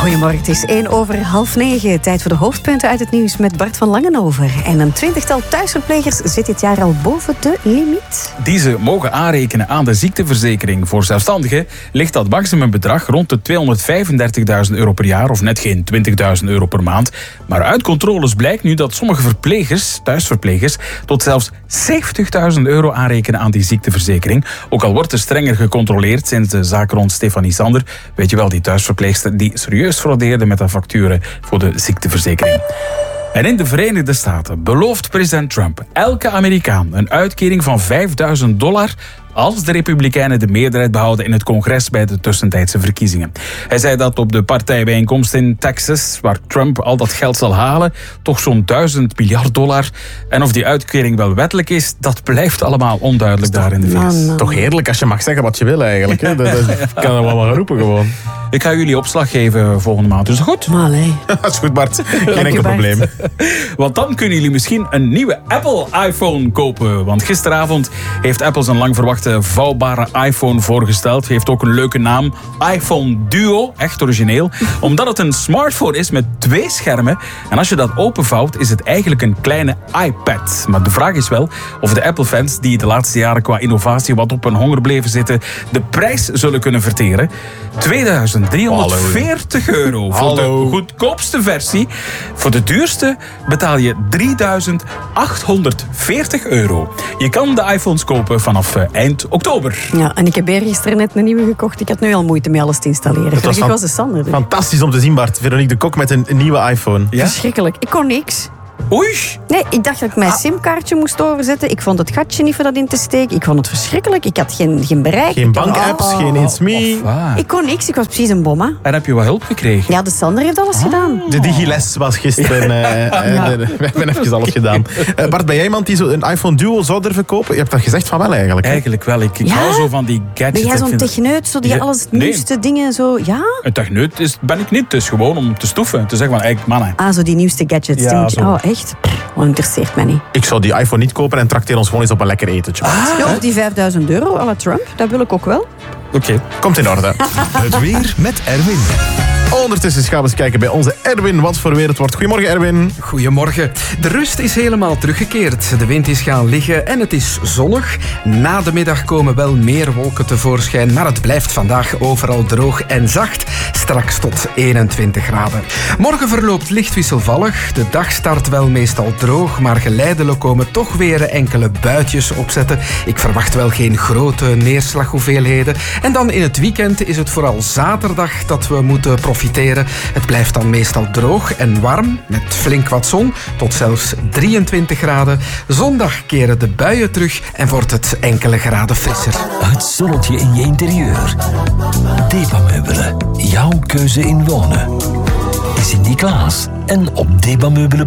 Goedemorgen, het is 9:01. Tijd voor de hoofdpunten uit het nieuws met Bart van Langenover. En een 20-tal thuisverplegers zit dit jaar al boven de limiet. Die ze mogen aanrekenen aan de ziekteverzekering. Voor zelfstandigen ligt dat maximumbedrag rond de €235.000 per jaar of net geen €20.000 per maand. Maar uit controles blijkt nu dat sommige verplegers, thuisverplegers, tot zelfs €70.000 aanrekenen aan die ziekteverzekering. Ook al wordt er strenger gecontroleerd sinds de zaak rond Stefanie Sander. Weet je wel, die thuisverpleegster die serieus fraudeerde met de facturen voor de ziekteverzekering. En in de Verenigde Staten belooft president Trump elke Amerikaan een uitkering van $5.000 als de Republikeinen de meerderheid behouden in het congres bij de tussentijdse verkiezingen. Hij zei dat op de partijbijeenkomst in Texas, waar Trump al dat geld zal halen, toch zo'n $1.000 miljard. En of die uitkering wel wettelijk is, dat blijft allemaal onduidelijk daar in de VS. Toch heerlijk als je mag zeggen wat je wil eigenlijk. Hè? Dat kan er wel wat roepen gewoon. Ik ga jullie opslag geven volgende maand. Is dat goed? Allee. Dat is goed, Bart. Geen enkel probleem. Want dan kunnen jullie misschien een nieuwe Apple iPhone kopen. Want gisteravond heeft Apple zijn lang verwachte vouwbare iPhone voorgesteld. Heeft ook een leuke naam. iPhone Duo. Echt origineel. Omdat het een smartphone is met 2 schermen. En als je dat openvouwt, is het eigenlijk een kleine iPad. Maar de vraag is wel of de Apple-fans, die de laatste jaren qua innovatie wat op hun honger bleven zitten, de prijs zullen kunnen verteren. €2.340 voor de goedkoopste versie. Voor de duurste betaal je €3.840. Je kan de iPhones kopen vanaf eind oktober. Ja, en ik heb gisteren net een nieuwe gekocht. Ik had nu al moeite met alles te installeren. Gelukkig was de Sander er. Fantastisch om te zien, Bart. Veronique de Kok met een nieuwe iPhone. Ja? Verschrikkelijk. Ik kon niks. Oei! Nee, ik dacht dat ik mijn simkaartje moest overzetten. Ik vond het gatje niet voor dat in te steken. Ik vond het verschrikkelijk. Ik had geen bereik. Geen bankapps, geen It's Me. Ik kon niks. Ik was precies een bomma. En heb je wat hulp gekregen? Ja, de Sander heeft alles gedaan. De digiles was gisteren. We hebben even alles gedaan. Bart, ben jij iemand die zo een iPhone Duo zou durven kopen? Je hebt dat gezegd van wel eigenlijk. Hè? Eigenlijk wel. Ik hou zo van die gadgets. Ben jij zo'n techneut, zo die Ja, alles nee. nieuwste dingen zo... Ja? Een techneut ben ik niet. Het is gewoon om te stoeven. Te zeggen van, eigenlijk mannen. Ah, zo die nieuwste gadgets. Ja, zo. Oh, echt? Dat interesseert mij niet. Ik zou die iPhone niet kopen en trakteer ons gewoon eens op een lekker etentje. Ja, of die €5.000 à la Trump, dat wil ik ook wel. Oké. Komt in orde. Het weer met Erwin. Ondertussen gaan we eens kijken bij onze Erwin wat voor weer het wordt. Goedemorgen, Erwin. Goedemorgen. De rust is helemaal teruggekeerd. De wind is gaan liggen en het is zonnig. Na de middag komen wel meer wolken tevoorschijn, maar het blijft vandaag overal droog en zacht. Straks tot 21 graden. Morgen verloopt licht wisselvallig. De dag start wel meestal droog, maar geleidelijk komen toch weer enkele buitjes opzetten. Ik verwacht wel geen grote neerslaghoeveelheden. En dan in het weekend is het vooral zaterdag dat we moeten profiteren. Het blijft dan meestal droog en warm, met flink wat zon, tot zelfs 23 graden. Zondag keren de buien terug en wordt het enkele graden frisser. Het zonnetje in je interieur. Debameubelen. Jouw keuze in wonen. Sinterklaas en op debameubelen.be.